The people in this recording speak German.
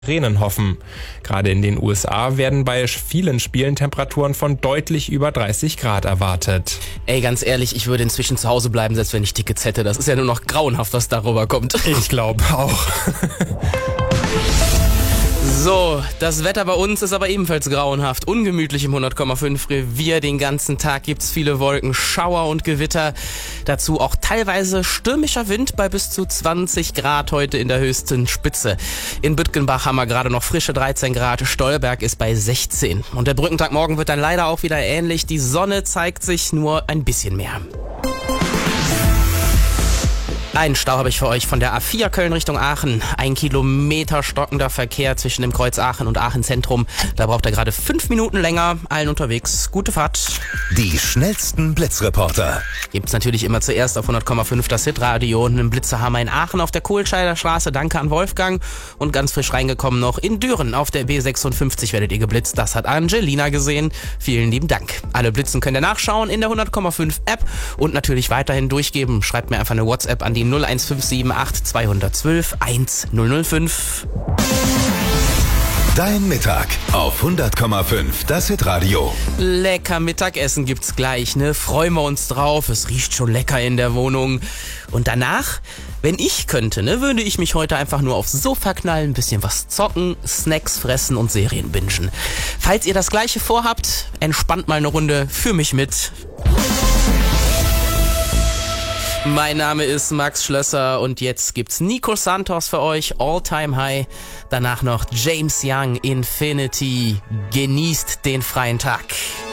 Sirenen hoffen. Gerade in den USA werden bei vielen Spielen Temperaturen von deutlich über 30 Grad erwartet. Ey, ganz ehrlich, ich würde inzwischen zu Hause bleiben, selbst wenn ich Tickets hätte. Das ist ja nur noch grauenhaft, was darüber kommt. Ich glaube auch. So, das Wetter bei uns ist aber ebenfalls grauenhaft. Ungemütlich im 100,5 Revier. Den ganzen Tag gibt's viele Wolken, Schauer und Gewitter. Dazu auch teilweise stürmischer Wind bei bis zu 20 Grad heute in der höchsten Spitze. In Büttgenbach haben wir gerade noch frische 13 Grad. Stolberg ist bei 16. Und der Brückentag morgen wird dann leider auch wieder ähnlich. Die Sonne zeigt sich nur ein bisschen mehr. Einen Stau habe ich für euch von der A4 Köln Richtung Aachen. 1 Kilometer stockender Verkehr zwischen dem Kreuz Aachen und Aachen Zentrum. Da braucht er gerade 5 Minuten länger. Allen unterwegs. Gute Fahrt. Die schnellsten Blitzreporter. Gibt's natürlich immer zuerst auf 100,5 das Hitradio. Einen Blitzer haben wir in Aachen auf der Kohlscheider Straße. Danke an Wolfgang. Und ganz frisch reingekommen noch in Düren auf der B56 werdet ihr geblitzt. Das hat Angelina gesehen. Vielen lieben Dank. Alle Blitzen könnt ihr nachschauen in der 100,5 App und natürlich weiterhin durchgeben. Schreibt mir einfach eine WhatsApp an die 01578 212 1005. Dein Mittag auf 100,5 das Hitradio. Lecker Mittagessen gibt's gleich, ne? Freuen wir uns drauf. Es riecht schon lecker in der Wohnung. Und danach, wenn ich könnte, ne, würde ich mich heute einfach nur aufs Sofa knallen, ein bisschen was zocken, Snacks fressen und Serien bingen. Falls ihr das Gleiche vorhabt, entspannt mal eine Runde für mich mit. Mein Name ist Max Schlösser und jetzt gibt's Nico Santos für euch, All Time High. Danach noch James Young, Infinity. Genießt den freien Tag.